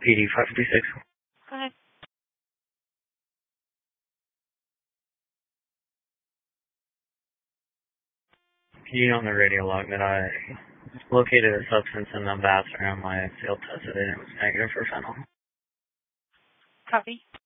PD 556. Go ahead. You on the radio log that I located a substance in the bathroom. I field tested it and it was negative for fentanyl. Copy.